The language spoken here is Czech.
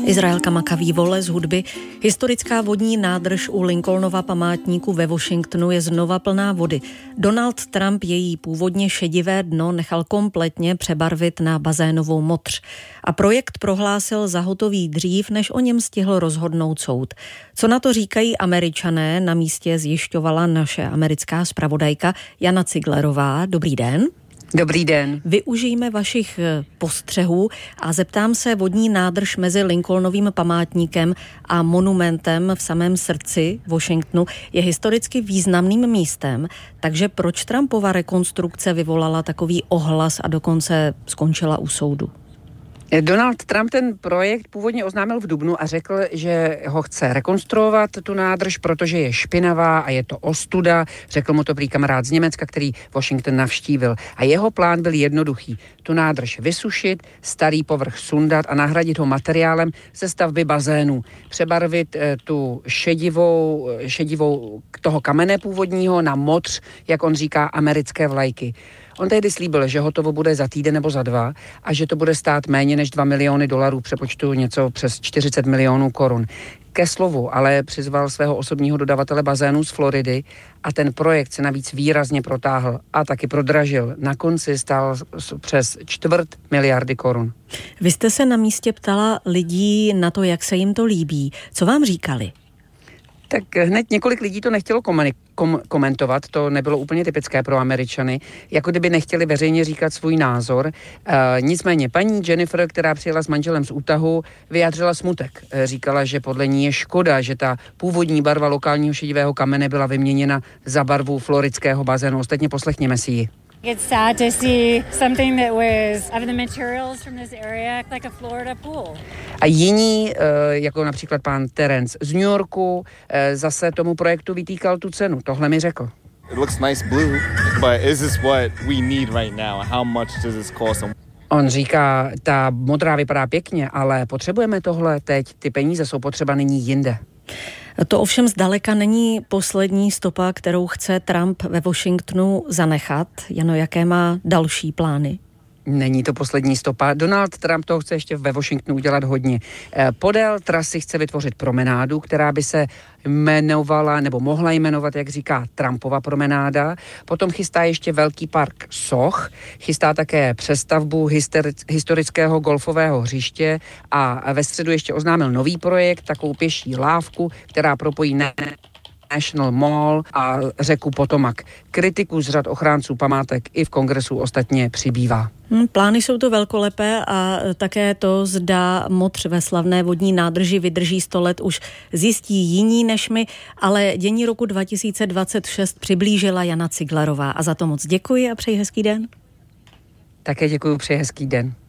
Izraelka Maccaví Vole z hudby. Historická vodní nádrž u Lincolnova památníku ve Washingtonu je znova plná vody. Donald Trump její původně šedivé dno nechal kompletně přebarvit na bazénovou modř. A projekt prohlásil za hotový dřív, než o něm stihl rozhodnout soud. Co na to říkají Američané, na místě zjišťovala naše americká zpravodajka Jana Ciglerová. Dobrý den. Dobrý den. Využijme vašich postřehů a zeptám se, vodní nádrž mezi Lincolnovým památníkem a monumentem v samém srdci Washingtonu je historicky významným místem, takže proč Trumpova rekonstrukce vyvolala takový ohlas a dokonce skončila u soudu? Donald Trump ten projekt původně oznámil v dubnu a řekl, že ho chce rekonstruovat, tu nádrž, protože je špinavá a je to ostuda. Řekl mu to prý kamarád z Německa, který Washington navštívil. A jeho plán byl jednoduchý. Tu nádrž vysušit, starý povrch sundat a nahradit ho materiálem ze stavby bazénů. Přebarvit tu šedivou toho kamene původního na modř, jak on říká, americké vlajky. On tehdy slíbil, že hotovo bude za týden nebo za dva a že to bude stát méně než $2 miliony, přepočtu něco přes 40 milionů korun. Ke slovu, ale přizval svého osobního dodavatele bazénů z Floridy a ten projekt se navíc výrazně protáhl a taky prodražil. Na konci stál přes 250 milionů korun. Vy jste se na místě ptala lidí na to, jak se jim to líbí. Co vám říkali? Tak hned několik lidí to nechtělo komentovat, to nebylo úplně typické pro Američany, jako kdyby nechtěli veřejně říkat svůj názor. Nicméně paní Jennifer, která přijela s manželem z útahu, vyjádřila smutek. Říkala, že podle ní je škoda, že ta původní barva lokálního šedivého kamene byla vyměněna za barvu floridského bazénu. Ostatně poslechněme si ji. It's sad to see something that was of the materials from this area like a Florida pool. A jiní, jako například pán Terence z New Yorku, zase tomu projektu vytýkal tu cenu. Tohle mi řekl. It looks nice blue, but is this what we need right now? How much does this cost? On říká, ta modrá vypadá pěkně, ale potřebujeme tohle teď. Ty peníze jsou potřeba nyní jinde. To ovšem zdaleka není poslední stopa, kterou chce Trump ve Washingtonu zanechat. Jano, jaké má další plány? Není to poslední stopa. Donald Trump toho chce ještě ve Washingtonu udělat hodně. Podél trasy chce vytvořit promenádu, která by se jmenovala, nebo mohla jmenovat, jak říká, Trumpova promenáda. Potom chystá ještě velký park soch, chystá také přestavbu historického golfového hřiště a ve středu ještě oznámil nový projekt, takovou pěší lávku, která propojí National Mall a řeku Potomac. Kritiků z řad ochránců památek i v kongresu ostatně přibývá. Plány jsou to velkolepé a také to, zda modř ve slavné vodní nádrži vydrží 100 let, už zjistí jiní než my, ale dění roku 2026 přiblížila Jana Ciglerová a za to moc děkuji a přeji hezký den. Také děkuji, přeji hezký den.